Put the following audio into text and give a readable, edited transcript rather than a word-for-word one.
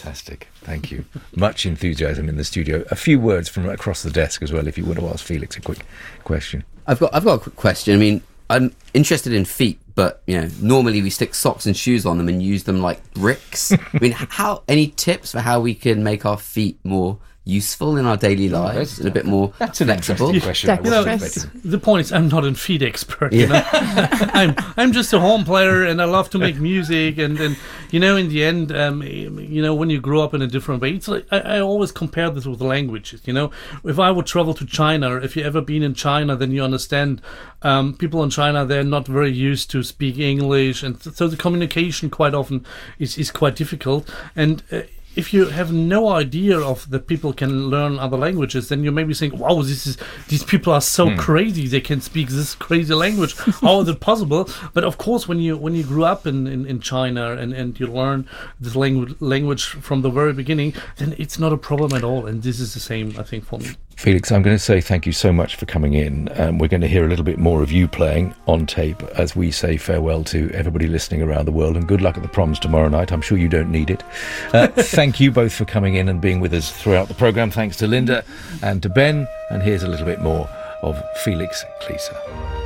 Fantastic. Thank you. Much enthusiasm in the studio. A few words from across the desk as well, if you want to ask Felix a quick question. I've got a quick question. I mean, I'm interested in feet, but normally we stick socks and shoes on them and use them like bricks. I mean, any tips for how we can make our feet more useful in our daily lives and a bit more flexible? Question. The point is, I'm not a feet expert. I'm just a home player, and I love to make music. And in the end, when you grow up in a different way, it's like I always compare this with languages. If I would travel to China, if you've ever been in China, then you understand people in China, they're not very used to speak English, and so the communication quite often is quite difficult. And if you have no idea of that people can learn other languages, then you maybe think, wow, these people are so crazy, they can speak this crazy language. How is it possible? But of course, when you grew up in China and you learn this language from the very beginning, then it's not a problem at all. And this is the same, I think, for me. Felix, I'm going to say thank you so much for coming in. We're going to hear a little bit more of you playing on tape as we say farewell to everybody listening around the world, and good luck at the proms tomorrow night. I'm sure you don't need it. Thank you both for coming in and being with us throughout the programme. Thanks to Linda and to Ben. And here's a little bit more of Felix Klieser.